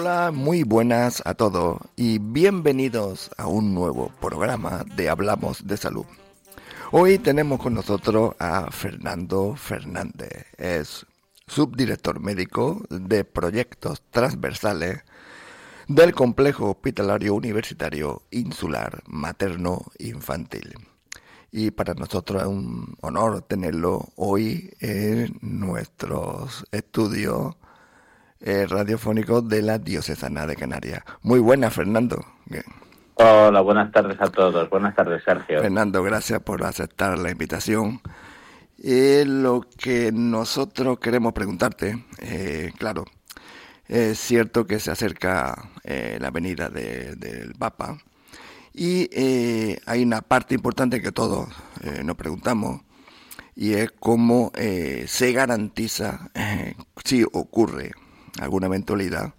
Hola, muy buenas a todos y bienvenidos a un nuevo programa de Hablamos de Salud. Hoy tenemos con nosotros a Fernando Fernández, es subdirector médico de proyectos transversales del Complejo Hospitalario Universitario Insular Materno Infantil. Y para nosotros es un honor tenerlo hoy en nuestros estudios radiofónicos de la Diocesana de Canarias. Muy buenas, Fernando. Bien. Hola, buenas tardes a todos. Buenas tardes, Sergio. Fernando, gracias por aceptar la invitación. Lo que nosotros queremos preguntarte, claro, es cierto que se acerca la venida del Papa y hay una parte importante que todos nos preguntamos y es cómo se garantiza si ocurre alguna eventualidad,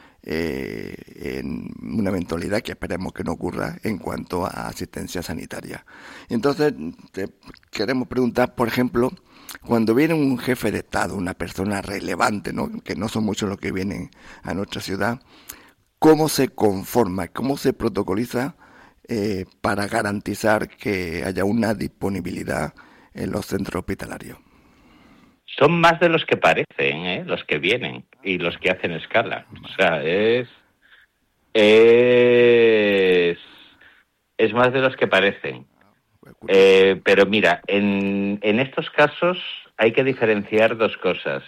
en una eventualidad que esperemos que no ocurra en cuanto a asistencia sanitaria. Entonces, te queremos preguntar, por ejemplo, cuando viene un jefe de Estado, una persona relevante, ¿no?, que no son muchos los que vienen a nuestra ciudad, ¿cómo se conforma, cómo se protocoliza para garantizar que haya una disponibilidad en los centros hospitalarios? Son más de los que parecen, los que vienen y los que hacen escala. O sea, es más de los que parecen. Pero mira, en estos casos hay que diferenciar dos cosas.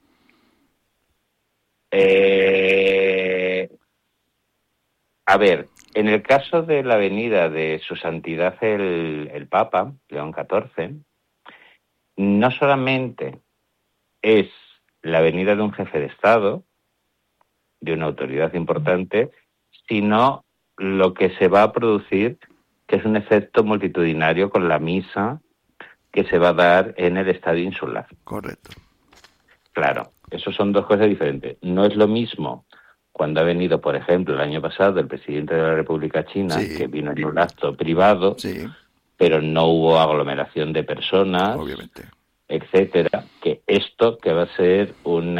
A ver, en el caso de la venida de Su Santidad el Papa, León XIV, no solamente es la venida de un jefe de Estado, de una autoridad importante, sino lo que se va a producir, que es un efecto multitudinario con la misa que se va a dar en el estadio insular. Correcto. Claro, eso son dos cosas diferentes. No es lo mismo cuando ha venido, por ejemplo, el año pasado el presidente de la República China, Sí. que vino en un acto privado, Sí. pero no hubo aglomeración de personas, Obviamente, etcétera, que esto que va a ser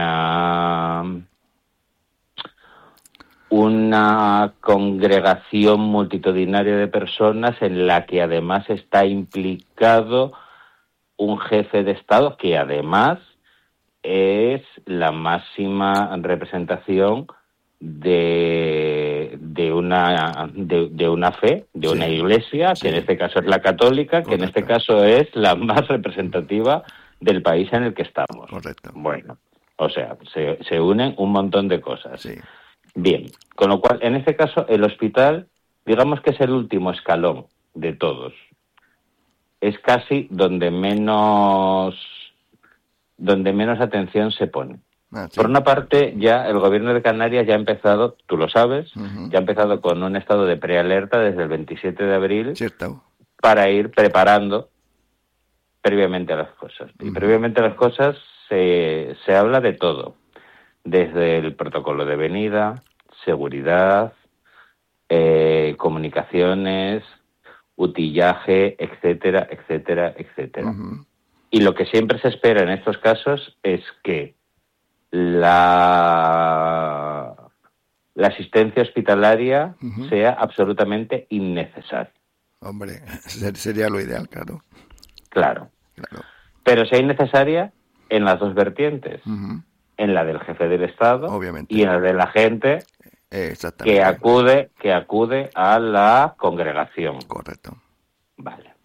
una congregación multitudinaria de personas en la que además está implicado un jefe de Estado que además es la máxima representación de una fe, de una iglesia, que en este caso es la católica, que en este caso es la más representativa del país en el que estamos. Correcto. Bueno, o sea, se unen un montón de cosas. Sí. Bien, con lo cual, en este caso, el hospital, digamos que es el último escalón de todos. Es casi donde menos atención se pone. Sí. Por una parte, ya el gobierno de Canarias ya ha empezado, tú lo sabes, ya ha empezado con un estado de prealerta desde el 27 de abril. Cierto. Para ir preparando previamente a las cosas. Y previamente a las cosas se habla de todo, desde el protocolo de venida, seguridad, comunicaciones, utillaje, etcétera, etcétera, etcétera. Y lo que siempre se espera en estos casos es que la asistencia hospitalaria sea absolutamente innecesaria. Hombre, sería lo ideal, claro. Claro. Pero sea innecesaria en las dos vertientes. En la del jefe del Estado, obviamente, y en la de la gente que acude a la congregación. Correcto. Vale.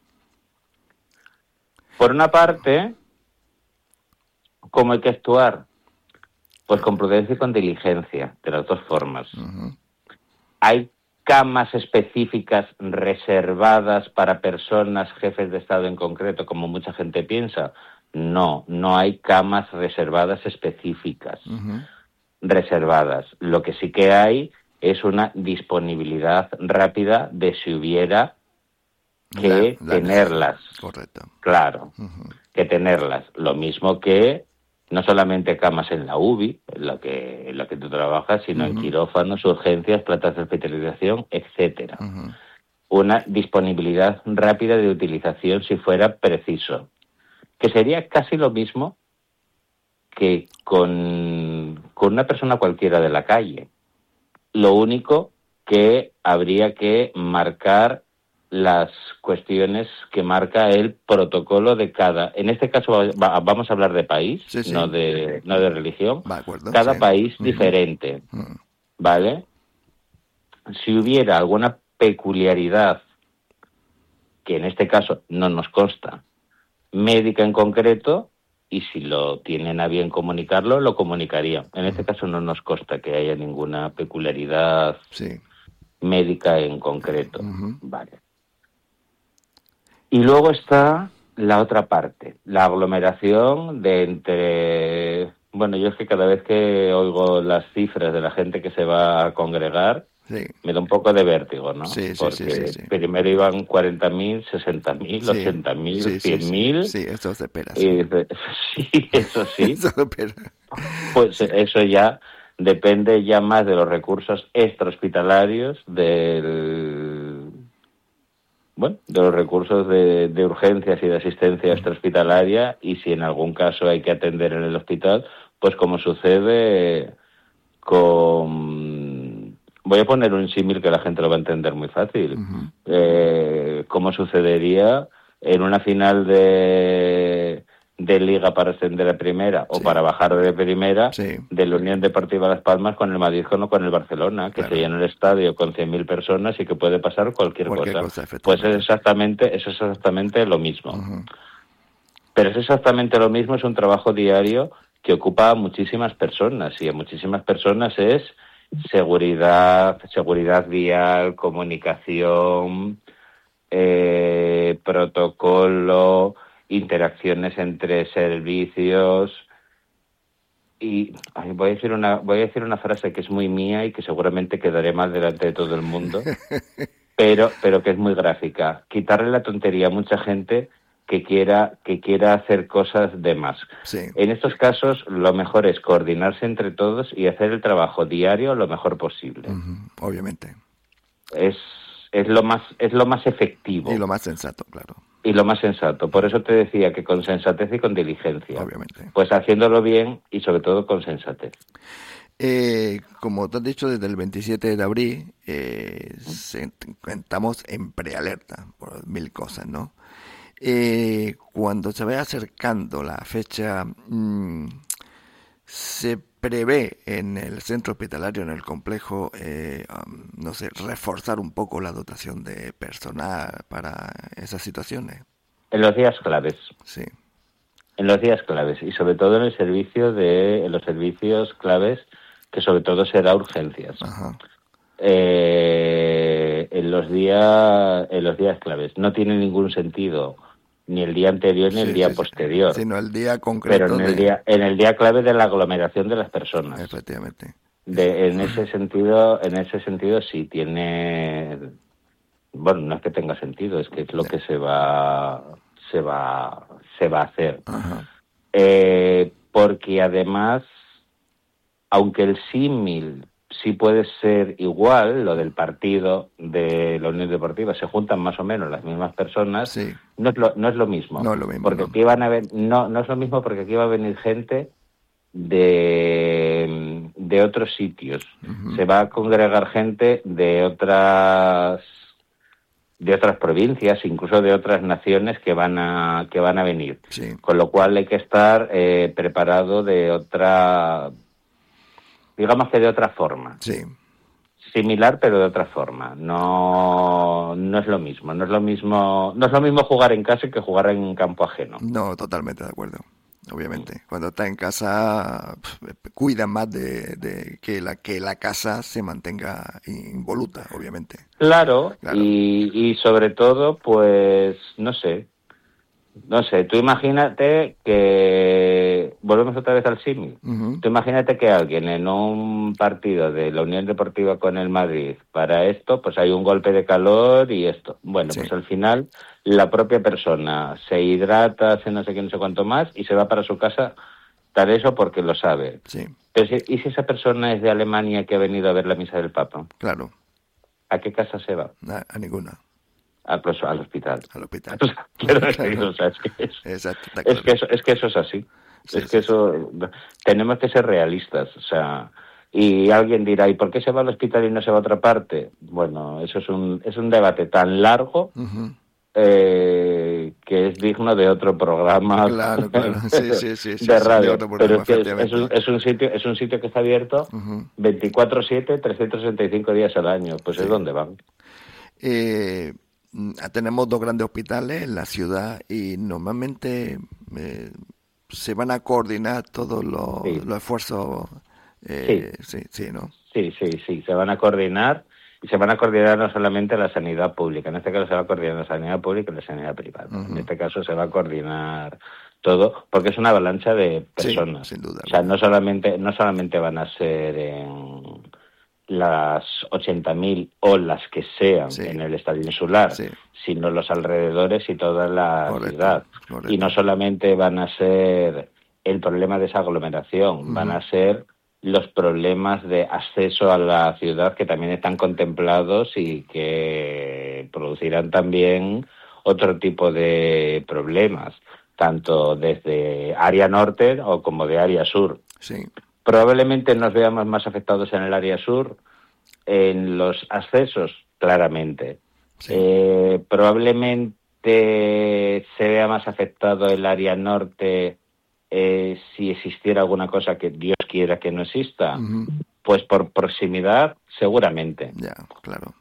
Por una parte, ¿cómo hay que actuar? Pues con prudencia y con diligencia, de las dos formas. Hay camas específicas reservadas para personas, jefes de Estado en concreto, como mucha gente piensa. No hay camas reservadas específicas. Reservadas. Lo que sí que hay es una disponibilidad rápida de si hubiera que tenerlas. Correcto. Claro, que tenerlas. Lo mismo que no solamente camas en la UBI, en la que tú trabajas, sino en quirófanos, urgencias, plantas de hospitalización, etcétera. Una disponibilidad rápida de utilización si fuera preciso, que sería casi lo mismo que con una persona cualquiera de la calle. lo único que habría que marcar las cuestiones que marca el protocolo de cada... En este caso vamos a hablar de país, Sí. no de religión. De acuerdo, cada sí. país diferente, ¿vale? Si hubiera alguna peculiaridad, que en este caso no nos consta, médica en concreto, y si lo tienen a bien comunicarlo, lo comunicarían. En este caso no nos consta que haya ninguna peculiaridad médica en concreto. Vale. Y luego está la otra parte, la aglomeración de entre... Bueno, yo es que cada vez que oigo las cifras de la gente que se va a congregar, me da un poco de vértigo, ¿no? Porque primero iban 40.000, 60.000, 80.000, 100.000. Sí, eso se espera. Sí, eso sí. Eso se espera. Pues eso ya depende ya más de los recursos extrahospitalarios, de los recursos de urgencias y de asistencia extrahospitalaria, y si en algún caso hay que atender en el hospital, pues como sucede con... Voy a poner un símil que la gente lo va a entender muy fácil. Como sucedería en una final de Liga para ascender a primera o para bajar de primera de la Unión Deportiva Las Palmas con el Madrid o con el Barcelona, que se llena el estadio con 100.000 personas y que puede pasar cualquier cosa. Pues es exactamente lo mismo. Pero es exactamente lo mismo, es un trabajo diario que ocupa a muchísimas personas, y a muchísimas personas es seguridad vial, comunicación, protocolo, interacciones entre servicios. Y voy a decir una frase que es muy mía y que seguramente quedaré mal delante de todo el mundo, pero que es muy gráfica. Quitarle la tontería a mucha gente que quiera hacer cosas de más. En estos casos lo mejor es coordinarse entre todos y hacer el trabajo diario lo mejor posible. Obviamente. Es lo más efectivo. Y lo más sensato, claro. Y lo más sensato. Por eso te decía que con sensatez y con diligencia. Obviamente. Pues haciéndolo bien y sobre todo con sensatez. Como te has dicho, desde el 27 de abril estamos en prealerta por 1000 cosas, ¿no? Cuando se vaya acercando la fecha, se prevé en el centro hospitalario, en el complejo, reforzar un poco la dotación de personal para esas situaciones. En los días claves. Sí. En los días claves, y sobre todo en los servicios claves, que sobre todo será urgencias. En los días claves. No tiene ningún sentido ni el día anterior ni el día posterior, sino el día concreto, pero en el día clave de la aglomeración de las personas. Efectivamente. En ese sentido sí tiene, bueno, no es que tenga sentido, es que es lo que se va a hacer. Porque además, aunque el símil sí puede ser igual, lo del partido de la Unión Deportiva, se juntan más o menos las mismas personas, no es lo mismo. No es lo mismo. Porque aquí van a ver, no es lo mismo, porque aquí va a venir gente de otros sitios. Se va a congregar gente de otras provincias, incluso de otras naciones que van a venir. Con lo cual hay que estar preparado de otra, digamos que de otra forma. Similar, pero de otra forma. No es lo mismo. No es lo mismo jugar en casa que jugar en campo ajeno. No, totalmente de acuerdo. Obviamente. Cuando está en casa, cuida más de que la casa se mantenga involuta, obviamente. Claro. Y sobre todo, pues, no sé, tú imagínate que... Volvemos otra vez al símil. Tú imagínate que alguien en un partido de la Unión Deportiva con el Madrid, para esto, pues hay un golpe de calor y esto. Bueno, pues al final la propia persona se hidrata, hace no sé qué, no sé cuánto más, y se va para su casa, tal eso porque lo sabe. Pero ¿y si esa persona es de Alemania que ha venido a ver la misa del Papa? Claro. ¿A qué casa se va? A ninguna. Al hospital. Al hospital. Quiero decir, o sea, es que eso es así. Eso tenemos que ser realistas. O sea, Y alguien dirá, ¿y por qué se va al hospital y no se va a otra parte? Bueno, eso es un debate tan largo que es digno de otro programa Claro, sí, de de radio. otro Pero programa, es que efectivamente. es un sitio que está abierto 24/7, 365 días al año. Pues Sí. es donde van. Eh, Tenemos dos grandes hospitales en la ciudad y normalmente se van a coordinar todos Sí, los esfuerzos. sí, Sí, ¿no? sí. Se van a coordinar y se van a coordinar no solamente la sanidad pública. En este caso se va a coordinar la sanidad pública y la sanidad privada. En este caso se va a coordinar todo porque es una avalancha de Sí, personas. sin duda O sea, alguna. no solamente van a ser en las 80.000 o las que sean Sí, en el estadio insular, sí, sino los alrededores y toda la correcto, ciudad. Y no correcto. solamente van a ser el problema de esa aglomeración, van a ser los problemas de acceso a la ciudad que también están contemplados y que producirán también otro tipo de problemas, tanto desde área norte o como de área sur. Sí, Probablemente nos veamos más afectados en el área sur, en los accesos, claramente. sí. Probablemente se vea más afectado el área norte si existiera alguna cosa que Dios quiera que no exista. Pues por proximidad, seguramente. Ya, claro.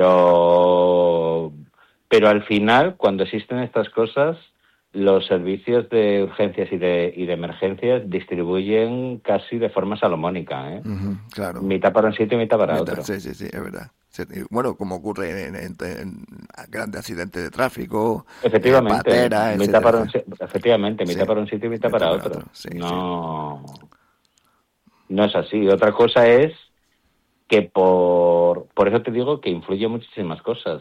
Pero al final, cuando existen estas cosas, los servicios de urgencias y de emergencias distribuyen casi de forma salomónica, ¿eh? Claro. Mitad para un sitio y mitad para otro. Sí, es verdad. Y bueno, como ocurre en grandes accidentes de tráfico, Efectivamente, pateras, etcétera, etcétera. Sí, mitad para un sitio y mitad mitad para para otro. otro. Sí, sí. No es así. Otra cosa es que por eso te digo que influye muchísimas cosas.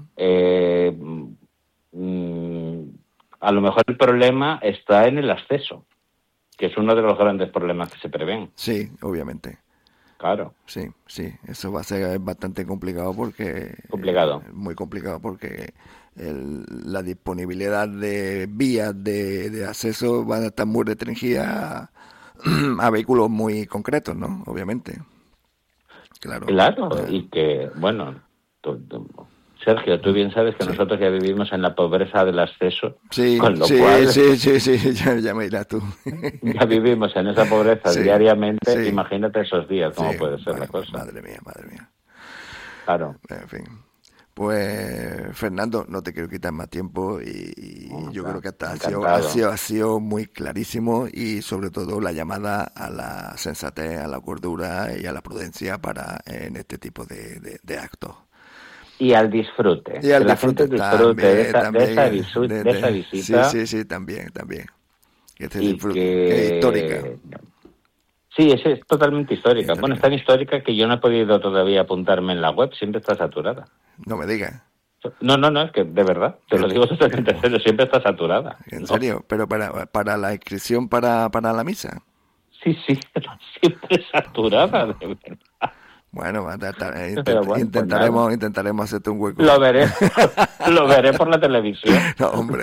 A lo mejor el problema está en el acceso, que es uno de los grandes problemas que se prevén. Sí, obviamente. Claro. Sí, eso va a ser bastante complicado porque Complicado. muy complicado porque la disponibilidad de vías de acceso van a estar muy restringidas a vehículos muy concretos, ¿no? Obviamente. Claro. Claro, y que, bueno, Sergio, tú bien sabes que Sí. nosotros ya vivimos en la pobreza del acceso, Sí, con lo cual ya me dirás tú. ya vivimos en esa pobreza Sí, diariamente, sí, imagínate esos días, sí, cómo puede ser la bueno, cosa. madre mía. Claro. En fin. Pues, Fernando, no te quiero quitar más tiempo y yo creo que Encantado. ha sido muy clarísimo y sobre todo la llamada a la sensatez, a la cordura y a la prudencia para en este tipo de actos. Y al disfrute, Y que al la gente disfrute disfrute también, de esa visita sí, también. Que este y disfrute, que es histórica. que... Sí, es totalmente histórica. Bueno, es Histórica. tan histórica que yo no he podido todavía apuntarme en la web, siempre está saturada. No me digas. No, es que de verdad, te lo digo totalmente en serio, siempre está saturada. En ¿No? serio, pero para la inscripción para la misa. Sí, siempre saturada, de verdad. Bueno, Pero bueno, pues nada. intentaremos hacerte un hueco. Lo veré, lo veré por la televisión. No, hombre.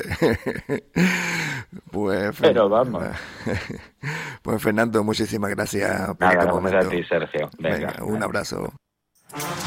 Pues, Pero vamos. pues Fernando, muchísimas gracias por Nada, este gracias a momento. ti, Sergio. Venga, Venga, un abrazo.